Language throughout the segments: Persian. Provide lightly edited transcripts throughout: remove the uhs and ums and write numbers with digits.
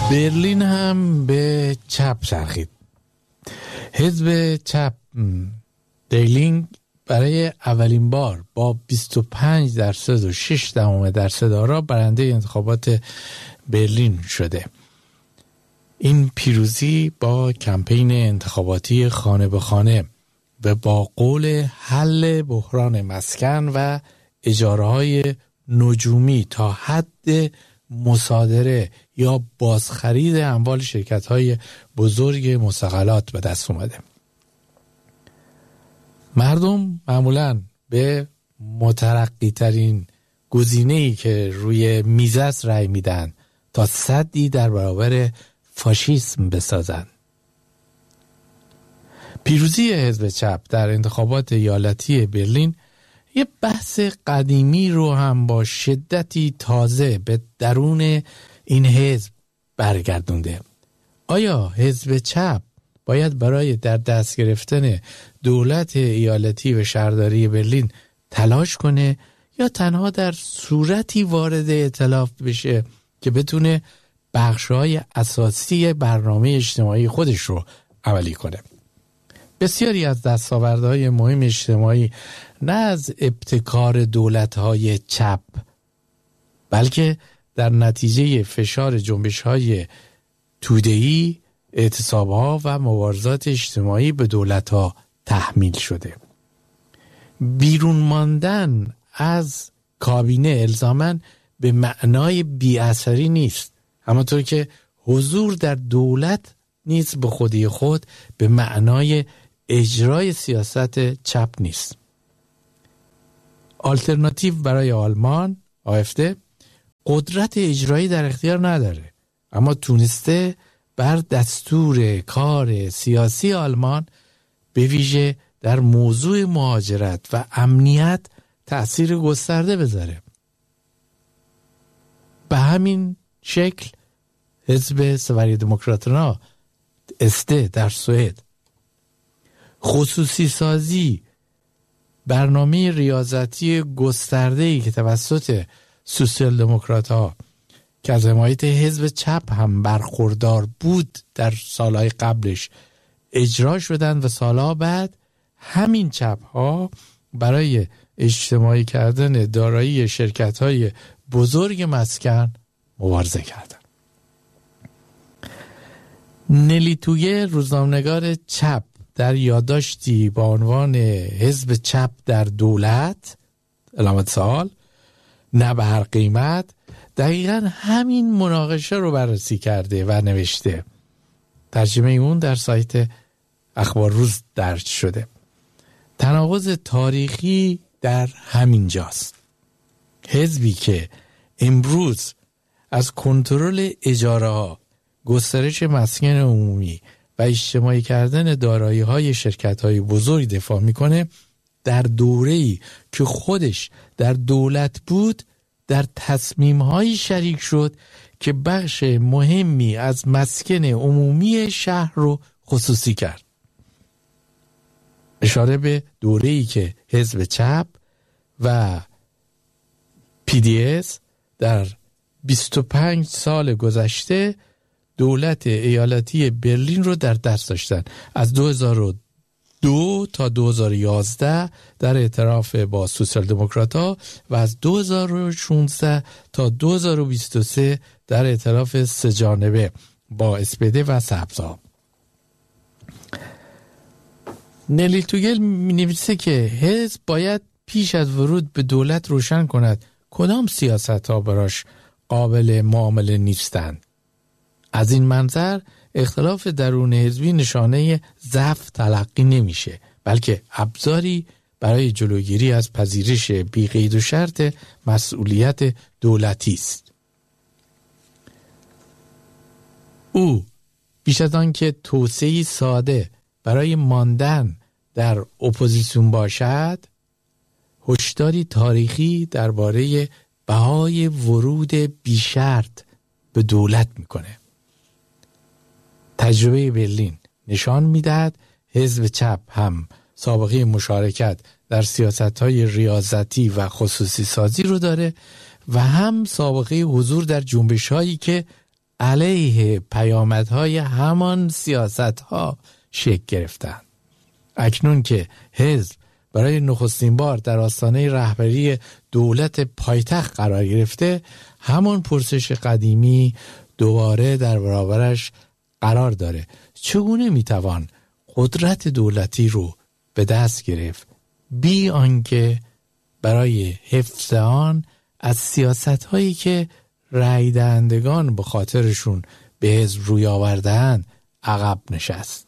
برلین هم به چپ چرخید. حزب چپ درلینگ برای اولین بار با 25.6% آرا برنده انتخابات برلین شده. این پیروزی با کمپین انتخاباتی خانه به خانه و با قول حل بحران مسکن و اجاره‌های نجومی تا حد مصادره یا بازخرید اموال شرکت‌های بزرگ مستغلات به دست اومده. مردم معمولاً به مترقی ترین گزینه‌ای که روی میز است رأی میدن تا سدی در برابر فاشیسم بسازن. پیروزی حزب چپ در انتخابات ایالتی برلین یه بحث قدیمی رو هم با شدتی تازه به درون این حزب برگردونده. آیا حزب چپ باید برای در دست گرفتن دولت ایالتی و شهرداری برلین تلاش کنه یا تنها در صورتی وارد ائتلاف بشه که بتونه بخش‌های اساسی برنامه اجتماعی خودش رو عملی کنه؟ بسیاری از دستاوردهای مهم اجتماعی نه از ابتکار دولت‌های چپ بلکه در نتیجه فشار جنبش‌های توده‌ای، اعتصاب‌ها و مبارزات اجتماعی به دولت‌ها تحمیل شده. بیرون ماندن از کابینه الزاماً به معنای بی‌اثری نیست، همانطور که حضور در دولت نیز به خودی خود به معنای اجرای سیاست چپ نیست. آلترناتیو برای آلمان AfD قدرت اجرایی در اختیار نداره، اما تونسته بر دستور کار سیاسی آلمان به ویژه در موضوع مهاجرت و امنیت تأثیر گسترده بذاره. به همین شکل حزب سوریادموکراترنا SD در سوئد خصوصی سازی برنامه ریاضتی گسترده‌ای که توسط سوسیال دموکرات‌ها که از حمایت حزب چپ هم برخوردار بود در سالهای قبلش اجرا شدن و سالها بعد همین چپ‌ها برای اجتماعی کردن دارایی شرکت‌های بزرگ مسکن مبارزه کردند. نلی توگل، روزنامه‌نگار چپ، در یادداشتی با عنوان حزب چپ در دولت علامت سوال نه به هر قیمت دقیقاً همین مناقشه رو بررسی کرده و نوشته. ترجمه اون در سایت اخبار روز درج شده. تناقض تاریخی در همین جاست. حزبی که امروز از کنترل اجاره‌ها، گسترش مسکن عمومی و اجتماعی کردن دارایی‌های شرکت‌های بزرگ دفاع می‌کنه، در دوره‌ای که خودش در دولت بود در تصمیم‌هایی شریک شد که بخش مهمی از مسکن عمومی شهر رو خصوصی کرد. اشاره به دوره‌ای که حزب چپ و PDS در 25 سال گذشته دولت ایالتی برلین رو در دست داشتن. از 2002 تا 2011 در اعتراف با سوسیال دموکرات‌ها و از 2016 تا 2023 در اعتراف سه‌جانبه با SPD و سبزها. نلی توگل می‌نویسه که حزب باید پیش از ورود به دولت روشن کند کدام سیاست‌ها براش قابل معامله نیستند. از این منظر اختلاف درون حزبی نشانه ضعف تلقی نمیشه، بلکه ابزاری برای جلوگیری از پذیرش بی قید و شرط مسئولیت دولتی است. او بیش از آن که توصیه‌ای ساده برای ماندن در اپوزیسیون باشد، هشداری تاریخی درباره بهای ورود بی شرط به دولت میکنه. تجربه برلین نشان میدهد حزب چپ هم سابقه مشارکت در سیاست‌های ریاضتی و خصوصی سازی رو داره و هم سابقه حضور در جنبش‌هایی که علیه پیامدهای همان سیاست‌ها شکل گرفتند. اکنون که حزب برای نخستین بار در آستانه رهبری دولت پایتخت قرار گرفته، همان پرسش قدیمی دوباره در برابرش قرار داره: چگونه میتوان قدرت دولتی رو به دست گرفت بی آنکه برای حفظ آن از سیاست‌هایی که رای دهندگان به خاطرشون به حزب روی آورده‌اند عقب نشست؟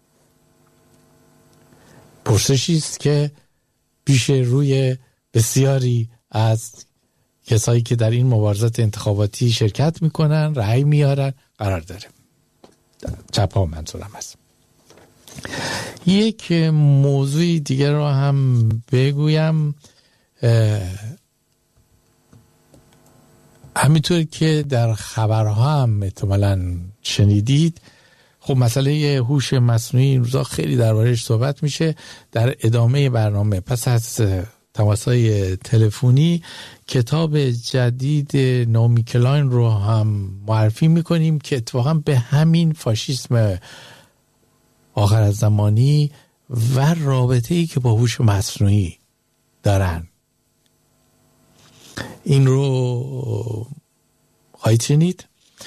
پرسشی است که پیش روی بسیاری از کسایی که در این مبارزات انتخاباتی شرکت میکنن، رأی میارن، قرار داره. چپ ها منظورم است. یک موضوع دیگر رو هم بگویم. همینطور که در خبرها هم احتمالاً شنیدید، خب مسئله هوش مصنوعی این روزا خیلی درباره‌اش صحبت میشه. در ادامه برنامه پس از تماس‌های تلفنی کتاب جدید نامی کلاین رو هم معرفی میکنیم که اتفاقا به همین فاشیسم آخر الزمانی و رابطه‌ای که با هوش مصنوعی دارن، این رو خواهید شنید.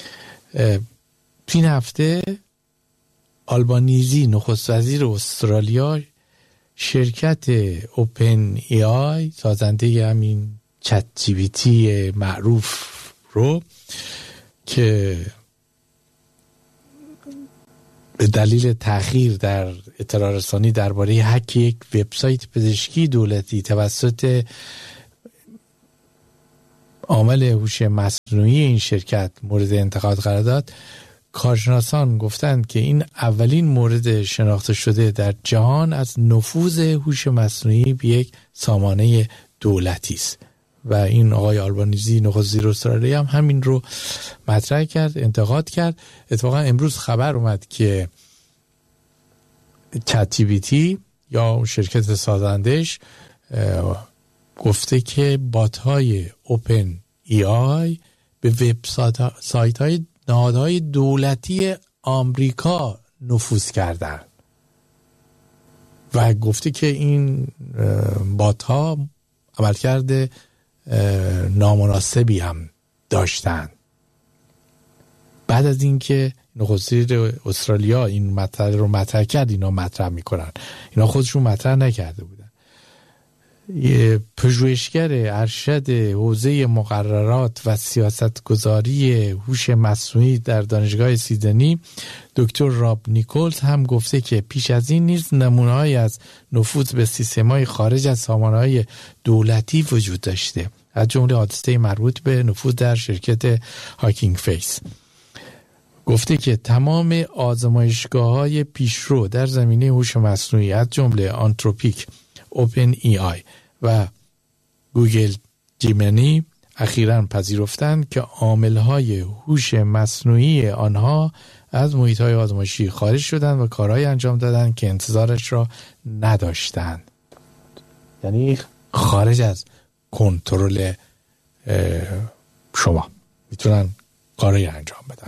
این هفته آلبانیزی نخست وزیر استرالیا شرکت اوپن ای آی، سازنده همین چت جی پی تی معروف رو که به دلیل تأخیر در اطلاع رسانی درباره هک یک وبسایت پزشکی دولتی توسط عامل هوش مصنوعی این شرکت مورد انتقاد قرار داد، کارشناسان گفتند که این اولین مورد شناخته شده در جهان از نفوذ هوش مصنوعی به یک سامانه دولتی است و این آقای آلبانیزی نخست وزیر استرالیا هم همین رو مطرح کرد، انتقاد کرد. اتفاقا امروز خبر اومد که چت جی پی تی یا شرکت سازندش گفته که بات‌های اوپن ای آی به وب سایت‌های نهادهای دولتی آمریکا نفوذ کردن و گفته که این بات‌ها عملکرد نامناسبی هم داشتن. بعد از اینکه نخست وزیر استرالیا این مطلب رو مطرح کرد، اینا مطرح میکنن، اینا خودشون مطرح نکرده بودن. یه پژوهشگر ارشد حوزه مقررات و سیاستگذاری هوش مصنوعی در دانشگاه سیدنی، دکتر راب نیکولز هم گفته که پیش از این نیز نمونه‌هایی از نفوذ به سیستم‌های خارج از سامانه‌های دولتی وجود داشته، از جمله حادثه مربوط به نفوذ در شرکت هاکینگ فیس. گفته که تمام آزمایشگاه‌های پیشرو در زمینه هوش مصنوعی از جمله آنتروپیک، اوپن ای آی و گوگل جیمینی اخیراً پذیرفتند که عامل‌های هوش مصنوعی آنها از محیط‌های آزمایشی خارج شدند و کارهای انجام دادند که انتظارش را نداشتند. یعنی خارج از کنترل شما میتونن کارهای انجام بدن.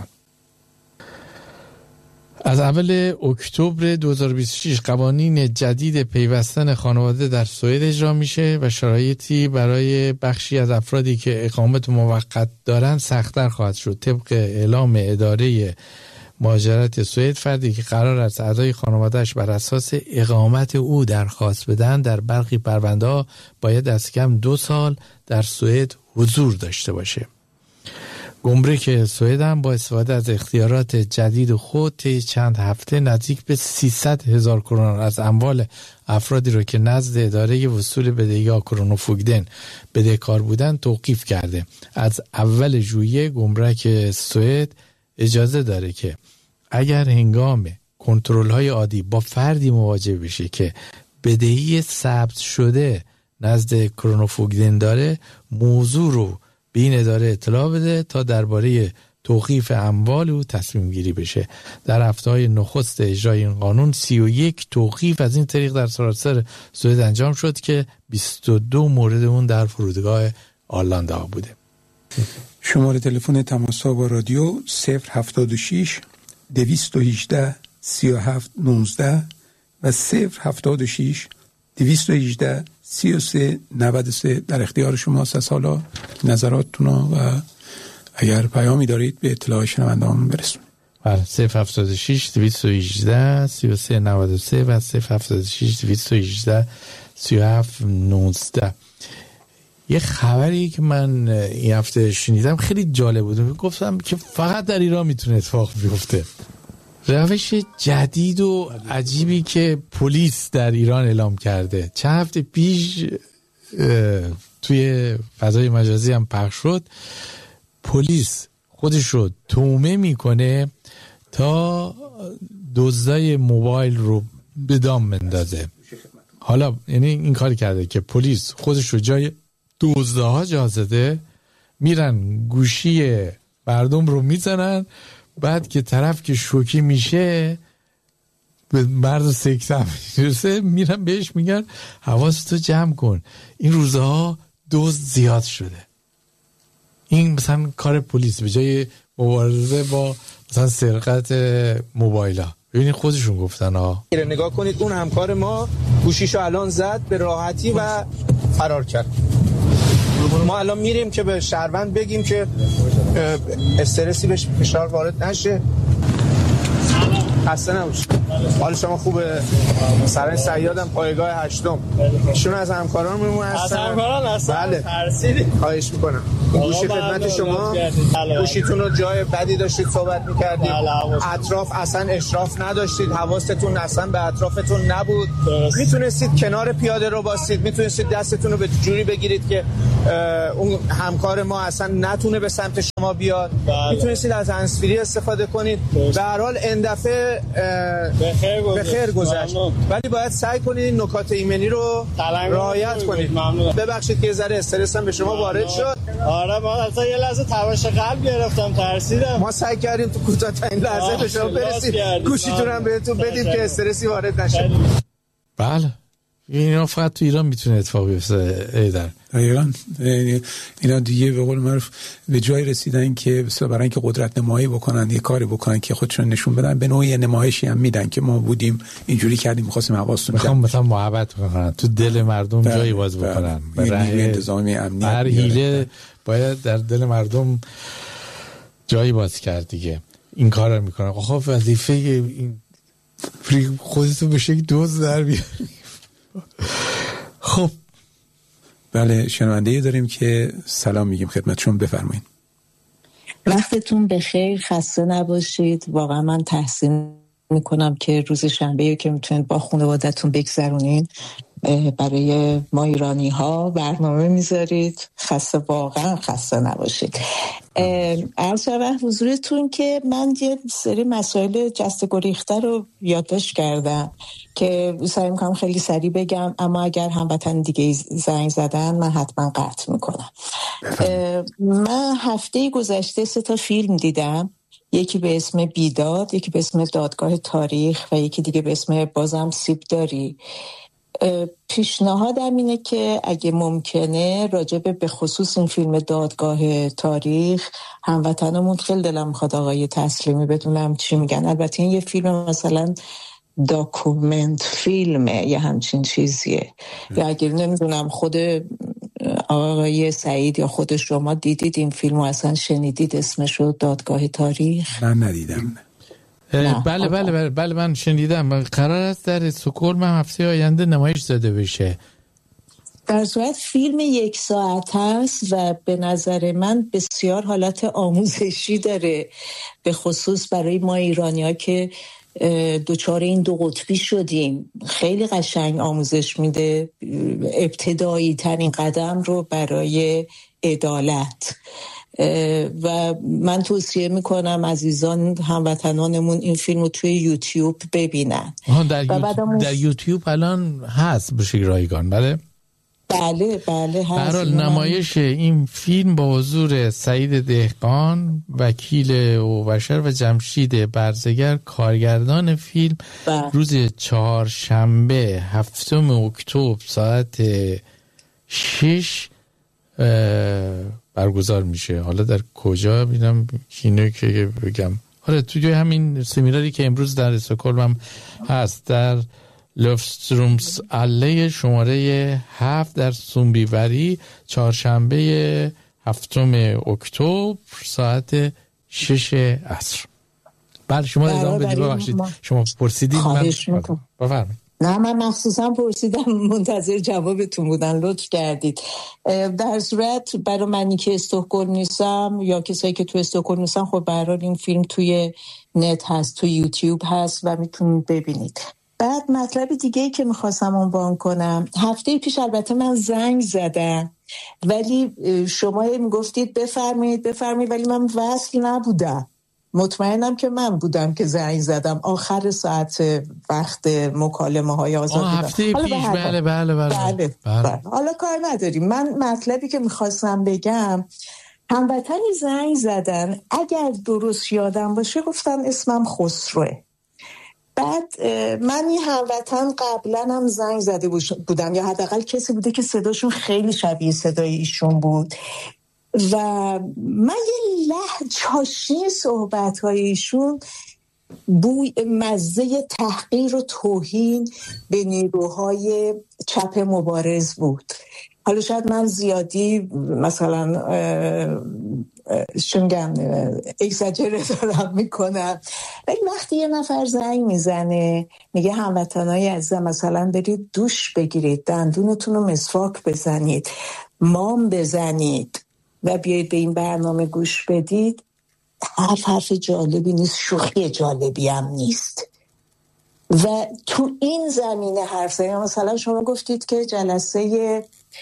از اول اکتبر 2026 قوانین جدید پیوستن خانواده در سوئد اجرا میشه و شرایطی برای بخشی از افرادی که اقامت موقت دارن سخت‌تر خواهد شد. طبق اعلام اداره مهاجرت سوئد، فردی که قرار است اعضای خانواده‌اش بر اساس اقامت او درخواست بدن در برخی پرونده‌ها باید از کم 2 سال در سوئد حضور داشته باشه. گمرک سوئد هم با استفاده از اختیارات جدید خود طی چند هفته نزدیک به 300,000 کرون از اموال افرادی را که نزد اداره وصول بدهی‌ها کرونوفوگدن بدهکار بودند توقیف کرده. از اول ژوئیه گمرک سوئد اجازه داره که اگر هنگام کنترل‌های عادی با فردی مواجه بشه که بدهی ثبت شده نزد کرونوفوگدن داره، موضوع رو به این اداره اطلاع بده تا درباره توقیف اموال او تصمیم گیری بشه. در هفته‌های نخست اجرای این قانون 31 توقیف از این طریق در سراسر سوئد انجام شد که 22 مورد اون در فرودگاه آرلاندا بوده. شماره تلفن تماس با رادیو 076 218 37 19 و 076 218 33 93 در اختیار شماست. از حالا نظراتتون و اگر پیامی دارید به اطلاع شنوندگان برسونید. بله 076 218 33 93 و 076 218 37 19. یه خبری که من این هفته شنیدم خیلی جالب بود، گفتم که فقط در ایران میتونه اتفاق بیفته. روش جدید و عجیبی که پلیس در ایران اعلام کرده، چند هفته پیش توی فضای مجازی هم پخش شد. پلیس خودش رو تومه میکنه تا دزدای موبایل رو به دام مندازه. حالا یعنی این کاری کرده که پلیس خودش رو جای دزدها جا زده، میرن گوشی مردم رو میزنن، بعد که طرف که شوکی میشه به مرد سکته میرسه، میرن بهش میگن حواستو جمع کن، این روزها دزد زیاد شده. این مثلا کار پلیس به جای مبارزه با مثلا سرقت موبایل ها. ببینید خودشون گفتن ها. نگاه کنید اون همکار ما گوشیشو الان زد به راحتی و فرار کرد. ما الان میریم که به شهروند بگیم که استرسی بهش فشار وارد نشه. خسته نباشید. حال شما خوبه؟ سرای سیادم پایگاه 8م. ایشون از همکارانمون هستن. از همکاران هستن. بله. ترسیدید. خواهش میکنم. گوشی خدمت شما. گوشیتون رو جای بدی داشتید صحبت میکردید. اطراف اصلا اشراف نداشتید. حواستون اصلا به اطرافتون نبود. میتونستید کنار پیاده رو باسید. میتونستید دستتون رو به جوری بگیرید که اون همکار ما اصلا نتونه به سمت شما بیاد. میتونستید از هندزفری استفاده کنید. به هر حال این دفعه به خیر گذشت، ولی باید سعی کنید این نکات ایمنی رو رعایت کنید. ببخشید که یه ذره استرس هم به شما وارد شد. آره ما اصلا یه لحظه تواش قلب گرفتم، ترسیدم. ما سعی کردیم تو کوتاه‌ترین لحظه به شما برسیم، گوشیتون هم بهتون بدیم که استرسی وارد نشه. بله اینا فقط تو ایران میتونه اتفاق بیفته. ایدن ایران اینا دیگه به قول معروف به جای رسیدن که برای اینکه قدرت نمایی بکنن، یه کاری بکنن که خودشون نشون بدن، به نوعی نمایشی هم میدن که ما بودیم اینجوری کردیم، می‌خواستیم حواستون میخوام مثلا محبت بکنن، تو دل مردم جایی باز بکنن. برای انتظامی امنیت هر حیله باید در دل مردم جایی باز کرد دیگه. این کار رو میکنن. خب وظیفه این خودتون به شکل دوز در بیارید. خب بله شنونده‌ای داریم که سلام میگیم خدمتشون، بفرمایید. وقتتون بخیر، خسته نباشید. واقعا من تحسین میکنم که روز شنبه که میتونید با خانوادتون بگذرونین، برای ما ایرانی ها برنامه میذارید. واقعا خسته نباشید. عرض شود حضورتون که من یه سری مسائل جست گریخته رو یادداشت کردم که سعی میکنم خیلی سریع بگم، اما اگر هموطن دیگه زنگ زدن من حتما قطع میکنم. من هفته گذشته 3 فیلم دیدم، یکی به اسم بیداد، یکی به اسم دادگاه تاریخ و یکی دیگه به اسم بازم سیب داری. پیشنهادم اینه که اگه ممکنه راجب به خصوص این فیلم دادگاه تاریخ هموطنمون، خیلی دلم میخواد آقای تسلیمی بدونم چی میگن. البته این یه فیلم مثلا داکومنت فیلمه یا همچین چیزیه، یا اگر نمیدونم خود آقای سعید یا خود شما دیدید این فیلمو، اصلا شنیدید اسمشو دادگاه تاریخ؟ من ندیدم. بله من شنیدم. قرار است در استکهلم هفته آینده نمایش داده بشه. در صورت فیلم 1 ساعت هست و به نظر من بسیار حالت آموزشی داره، به خصوص برای ما ایرانی‌ها که دوچار این 2 قطبی شدیم. خیلی قشنگ آموزش میده ابتدایی ترین قدم رو برای عدالت. و من توصیه میکنم عزیزان هموطنانمون این فیلم رو توی یوتیوب ببینن. در یوتیوب الان هست به شکل رایگان؟ بله هست. برای نمایش این فیلم با حضور سعید دهقان، وکیل اوبشر و جمشید برزگر کارگردان فیلم، روز 4 هفتم اکتبر ساعت 6 برگزار میشه. حالا در کجا میدم اینو که بگم. آره توی همین سمیناری که امروز در استکهلم هم هست، در لوفسترومس اله شماره 7 در سونبیوری، چهارشنبه 7 اکتبر ساعت 6 عصر. بله شما ادامه بدید. ببخشید شما پرسیدید. من بفرمایید. نه من مخصوصا پرسیدم، منتظر جوابتون بودن، لطف کردید. در صورت برای منی که استکهلم نیستم یا کسایی که تو استکهلم نیستن، خب به هر حال این فیلم توی نت هست، توی یوتیوب هست و میتونید ببینید. بعد مطلب دیگه‌ای که میخواستم عنوان کنم، هفته پیش البته من زنگ زدم ولی شما میگفتید بفرمایید ولی من وصل نبودم. مطمئنم که من بودم که زنگ زدم آخر ساعت وقت مکالمه های آزاد بودم. هفته پیش بله. حالا کار نداریم. من مطلبی که میخواستم بگم، هموطنی زنگ زدن، اگر درست یادم باشه گفتن اسمم خسروه. بعد من این هموطن قبلا هم زنگ زده بودم، یا حداقل کسی بوده که صداشون خیلی شبیه صدای ایشون بود و من یه چاشنی صحبت‌های ایشون بوی مزه تحقیر و توهین به نیروهای چپ مبارز بود. حالا شاید من زیادی مثلا اگزاجره دارم میکنم، ولی وقتی یه نفر زنگ میزنه میگه هموطنای عزیزم مثلا برید دوش بگیرید، دندونتون رو مسواک بزنید، مام بزنید و بیایید به این برنامه گوش بدید، حرف جالبی نیست، شوخی جالبی هم نیست. و تو این زمینه حرف زدن، مثلا شما گفتید که جلسه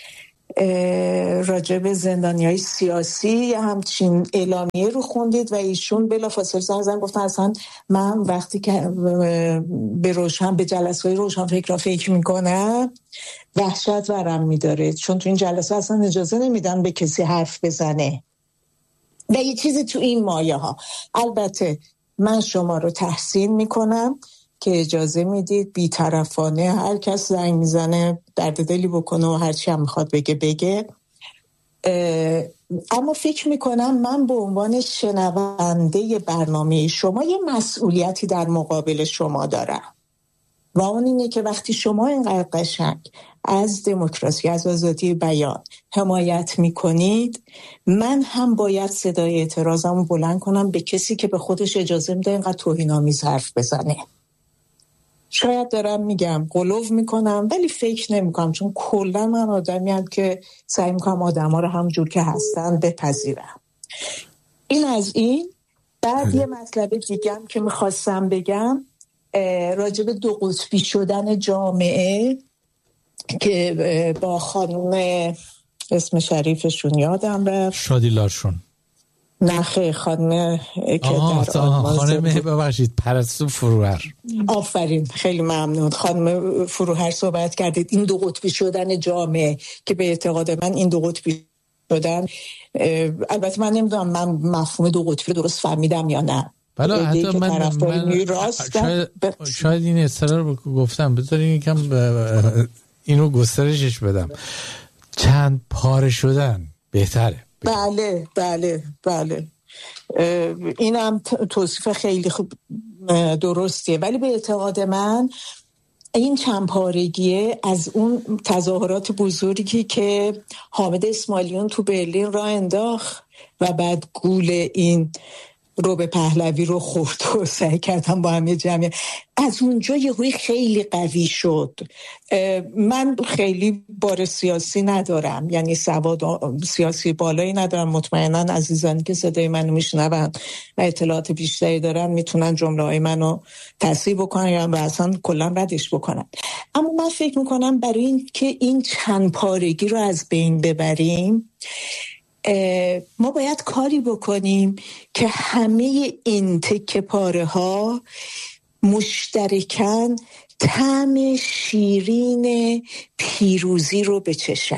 راجب زندانیای سیاسی یا همچین اعلامیه رو خوندید و ایشون بلافاصله زنگ گفتن اصلا من وقتی که به جلسه‌های روشن فکر میکنم وحشت ورم میداره، چون تو این جلسه اصلا اجازه نمیدن به کسی حرف بزنه و یه چیزی تو این مایه ها. البته من شما رو تحسین میکنم که اجازه میدید بی‌طرفانه هر کس زنگ میزنه درد دلی بکنه و هرچی هم میخواد بگه. اما فکر میکنم من به عنوان شنونده برنامه شما یه مسئولیتی در مقابل شما دارم و اون اینه که وقتی شما اینقدر قشنگ از دموکراسی، از آزادی بیان حمایت میکنید، من هم باید صدای اعتراضمو بلند کنم به کسی که به خودش اجازه میده اینقدر توهین‌آمیز حرف بزنه. شاید دارم میگم غلو میکنم ولی فکر نمیکنم، چون کلا من آدمیم که سعی میکنم آدما رو همونجور که هستن بپذیرم. این از این. بعد یه مطلب دیگه هم که میخواستم بگم راجب دو قطبی شدن جامعه که با خانم اسم شریفشون یادم رفت، شادی لارشون، نخه خانم که خانم ببخشید پرستو فروهر. آفرین، خیلی ممنون خانم فروهر صحبت کردید. این دو قطبی شدن جامعه که به اعتقاد من این دو قطبی شدن، البته من نمیدونم من مفهوم دو قطبی رو درست فهمیدم یا نه. بله حتی من شاید این اصطلاح رو گفتم، بذارین یکم اینو گسترشش بدم، چند پاره شدن بهتره. بله اینم توصیف خیلی خوب درستیه، ولی به اعتقاد من این چندپارگیه از اون تظاهرات بزرگی که حامد اسماعیلیون تو برلین راه انداخت و بعد گول این رو به پهلوی رو خورد و سعی کردم با همه جمعیت، از اونجا یهویی خیلی قوی شد. من خیلی بار سیاسی ندارم، یعنی سواد سیاسی بالایی ندارم، مطمئناً عزیزانی که صدای منو میشنون و اطلاعات بیشتری دارن میتونن جمله های منو تصحیح بکنن یا اصلا کلا ردش بکنن. اما من فکر میکنم برای این که این چند پارگی رو از بین ببریم ما باید کاری بکنیم که همه این تکه پاره ها مشترکاً طعم شیرین پیروزی رو بچشن.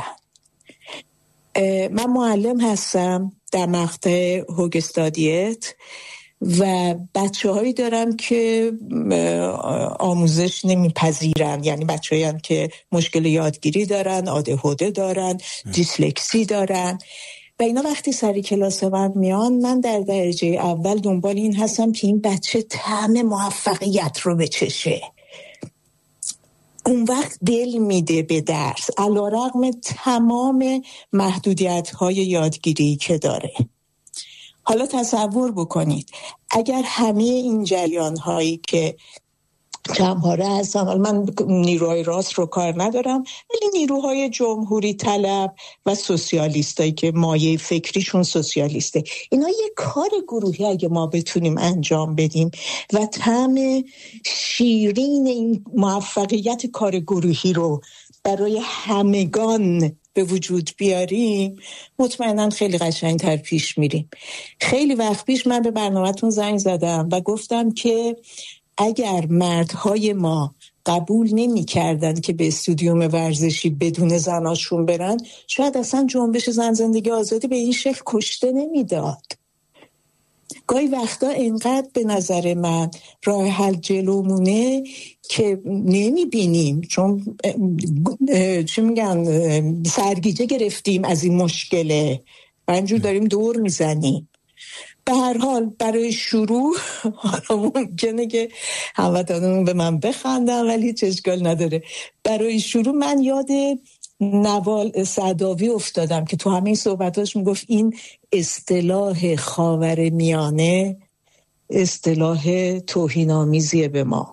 من معلم هستم در مقطع هوگستادیت و بچه هایی دارم که آموزش نمیپذیرن، یعنی بچه هایی هم که مشکل یادگیری دارن، ADHD دارن، دیسلکسی دارن و اینا وقتی سر کلاس من میان، من در درجه اول دنبال این هستم که این بچه طعم موفقیت رو بچشه. اون وقت دل میده به درس علیرغم تمام محدودیت‌های یادگیری که داره. حالا تصور بکنید اگر همه این جریان‌هایی که جمهوره هستن، من نیروهای راست رو کار ندارم، ولی نیروهای جمهوری طلب و سوسیالیستایی که مایه فکریشون سوسیالیسته، اینا یه کار گروهی اگه ما بتونیم انجام بدیم و طعم شیرین این موفقیت کار گروهی رو برای همگان به وجود بیاریم، مطمئناً خیلی قشنگ‌تر پیش میریم. خیلی وقت پیش من به برنامه‌تون زنگ زدم و گفتم که اگر مردهای ما قبول نمی کردن که به استودیوم ورزشی بدون زناشون برن، شاید اصلا جنبش زن زندگی آزادی به این شکل کشته نمیداد. گاهی وقتا اینقدر به نظر من راه حل جلومونه که نمی بینیم، چون چی میگن سرگیجه گرفتیم از این مشکله و اینجور داریم دور میزنیم. به هر حال برای شروع حالا ممکنه که هموطنان به من بخندن ولی هیچ اشکال نداره. برای شروع من یاد نوال سعداوی افتادم که تو همین صحبتاش میگفت این اصطلاح خاورمیانه اصطلاح توهین‌آمیزیه به ما.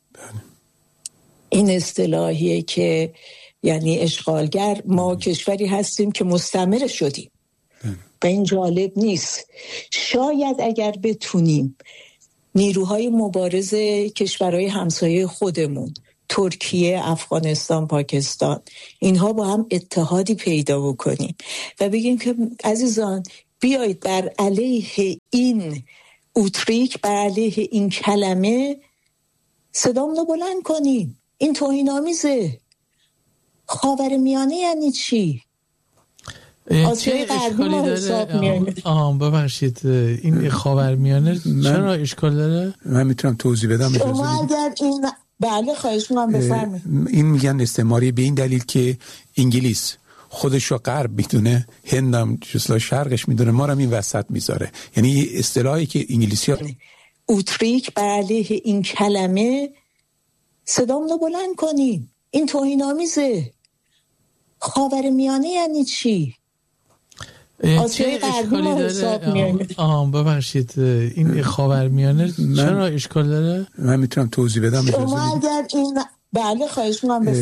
این اصطلاحیه که یعنی اشغالگر، ما کشوری هستیم که مستعمره شدیم و این جالب نیست. شاید اگر بتونیم نیروهای مبارز کشورهای همسایه خودمون، ترکیه، افغانستان، پاکستان، اینها با هم اتحادی پیدا بکنیم و بگیم که عزیزان بیایید بر علیه این اوتریک، بر علیه این کلمه صدامون رو بلند کنیم. این توهین‌آمیزه. خاورمیانه یعنی چی؟ چه اشکالی داره؟ ببخشید این خاورمیانه چرا اشکال داره؟ من میتونم توضیح بدم؟ شما اگر این بله خواهش می‌کنم بفرمایید. این میگن استعماری به این دلیل که انگلیس خودش رو غرب میدونه، هندم جزء شرقش میدونه، ما رو این وسط میذاره. یعنی اصطلاحی که انگلیسی‌ها اوتریک بر علیه این کلمه صدامون رو بلند کنیم. این توهین‌آمیزه. خاورمیانه یعنی چی؟ چه اشکالی داره؟ ببخشید این خاورمیانه چرا اشکال داره؟ من میتونم توضیح بدم؟ شما اگر این بله خواهش می‌کنم